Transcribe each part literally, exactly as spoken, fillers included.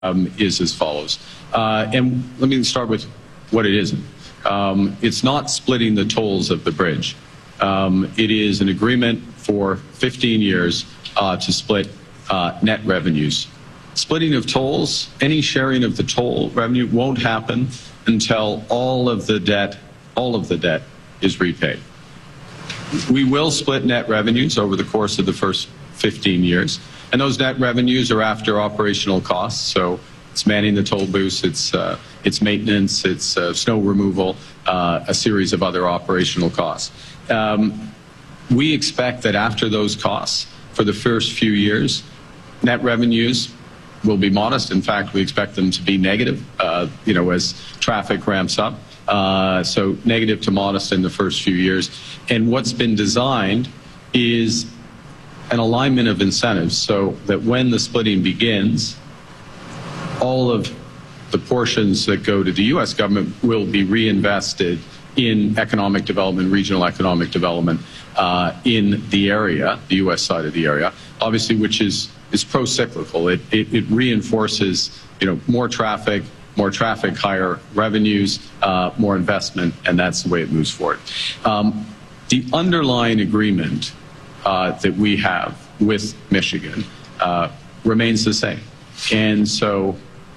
um, is as follows. Uh, and let me start with what it isn't. Um, it's not splitting the tolls of the bridge. Um, it is an agreement for fifteen years uh, to split uh, net revenues. Splitting of tolls, any sharing of the toll revenue won't happen until all of the debt, all of the debt is repaid. We will split net revenues over the course of the first fifteen years, and those net revenues are after operational costs. So it's manning the toll booths, it's uh, it's maintenance, it's uh, snow removal, uh, a series of other operational costs. Um, we expect that after those costs, for the first few years, net revenues will be modest. In fact, we expect them to be negative, uh, you know, as traffic ramps up. Uh, so negative to modest in the first few years. And what's been designed is an alignment of incentives so that when the splitting begins, all of the portions that go to the U S government will be reinvested in economic development, regional economic development uh, in the area, the U S side of the area, obviously, which is is pro-cyclical. It, it, it reinforces, you know, more traffic, more traffic, higher revenues, uh, more investment, and that's the way it moves forward. Um, the underlying agreement uh, that we have with Michigan uh, remains the same. And so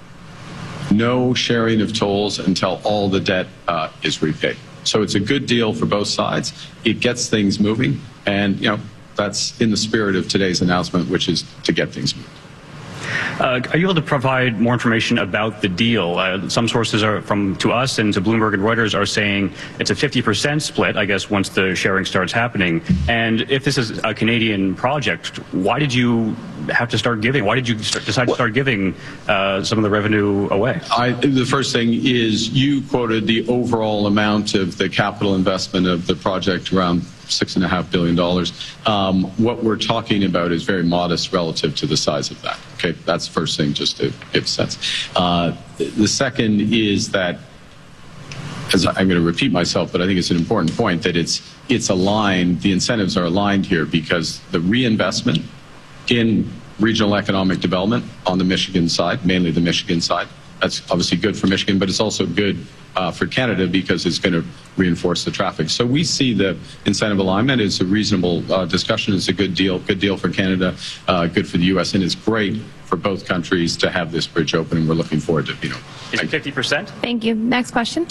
no sharing of tolls until all the debt uh, is repaid. So it's a good deal for both sides. It gets things moving, and, you know, that's in the spirit of today's announcement, which is to get things moving. Uh, are you able to provide more information about the deal? Uh, some sources are from to us and to Bloomberg and Reuters are saying it's a fifty percent split, I guess, once the sharing starts happening. And if this is a Canadian project, why did you have to start giving? Why did you start, decide to start giving uh, some of the revenue away? I, the first thing is you quoted the overall amount of the capital investment of the project, around six and a half billion dollars. Um, what we're talking about is very modest relative to the size of that. Okay, that's the first thing, just to give sense. Uh, the second is that, as I'm going to repeat myself, but I think it's an important point, that it's it's aligned. The incentives are aligned here because the reinvestment in regional economic development on the Michigan side, mainly the Michigan side, that's obviously good for Michigan, but it's also good uh, for Canada because it's going to reinforce the traffic. So we see the incentive alignment as a reasonable uh, discussion. It's a good deal, good deal for Canada, uh, good for the U S, and it's great for both countries to have this bridge open, and we're looking forward to, you know. Is it fifty percent? Thank you. Next question.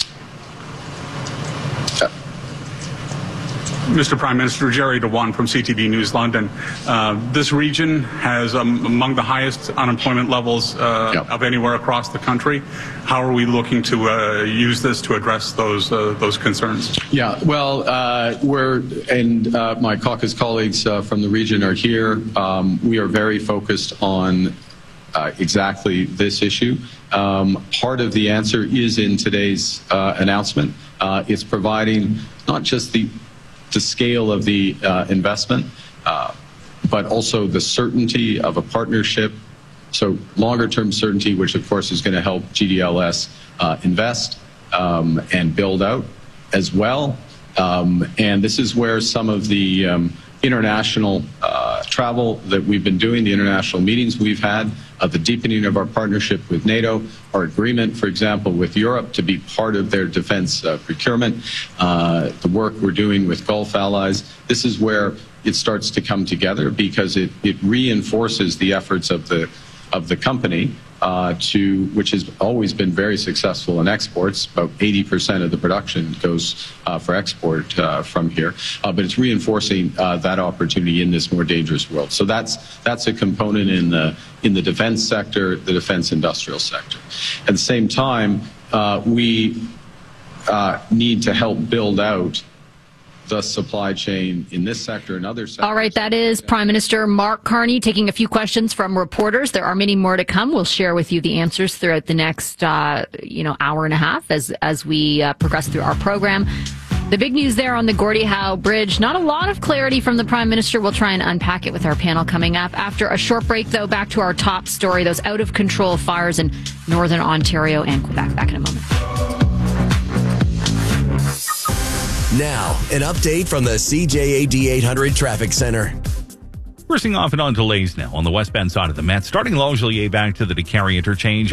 Uh, Mister Prime Minister, Jerry Dewan from C T V News London. Uh, this region has um, among the highest unemployment levels uh, yep. of anywhere across the country. How are we looking to uh, use this to address those uh, those concerns? Yeah, well, uh, we're, and uh, my caucus colleagues uh, from the region are here. Um, we are very focused on uh, exactly this issue. Um, part of the answer is in today's uh, announcement. Uh, it's providing not just the the scale of the uh, investment, uh, but also the certainty of a partnership. So longer term certainty, which of course is going to help G D L S uh, invest um, and build out as well. Um, and this is where some of the um, international uh, travel that we've been doing, the international meetings we've had, uh, the deepening of our partnership with NATO, our agreement, for example, with Europe to be part of their defense uh, procurement, uh, the work we're doing with Gulf allies. This is where it starts to come together because it, it reinforces the efforts of the of the company uh, to, which has always been very successful in exports. About eighty percent of the production goes uh, for export uh, from here, uh, but it's reinforcing uh, that opportunity in this more dangerous world. So that's that's a component in the in the defense sector, the defense industrial sector. At the same time, uh, we uh, need to help build out the supply chain in this sector and other sectors. All right, that is Prime Minister Mark Carney taking a few questions from reporters. There are many more to come. We'll share with you the answers throughout the next, uh, you know, hour and a half as as we uh, progress through our program. The big news there on the Gordie Howe Bridge. Not a lot of clarity from the Prime Minister. We'll try and unpack it with our panel coming up. After a short break, though, back to our top story, those out-of-control fires in Northern Ontario and Quebec. Back in a moment. Now, an update from the C J A D eight hundred Traffic Center. Forcing off and on delays now on the westbound side of the Met, starting Langelier back to the DeCarry interchange.